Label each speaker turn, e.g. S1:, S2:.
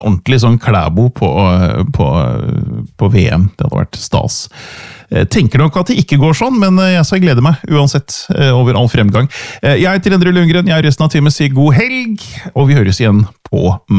S1: ordentlig sånn Klæbo på VM. Det hadde vært stas. Tenker nok at det ikke går sånn, men jeg gleder meg uansett over all fremgang. Jeg heter Endre Lundgren, jeg resten av timen sier god helg, og vi høres igjen på